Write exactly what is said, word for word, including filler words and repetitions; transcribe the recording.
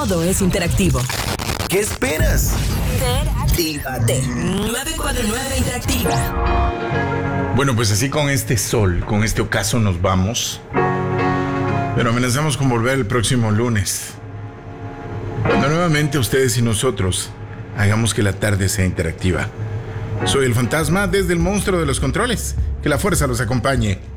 todo es interactivo. ¿Qué esperas? Interactívate. nueve cuatro nueve Interactiva. Bueno, pues así con este sol, con este ocaso nos vamos. Pero amenazamos con volver el próximo lunes, cuando nuevamente ustedes y nosotros hagamos que la tarde sea interactiva. Soy el fantasma desde el monstruo de los controles. Que la fuerza los acompañe.